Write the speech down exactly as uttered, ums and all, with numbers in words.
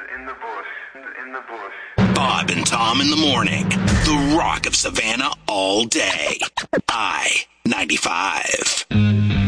in the bush, in the bush. Bob and Tom in the morning. The Rock of Savannah all day. I ninety-five.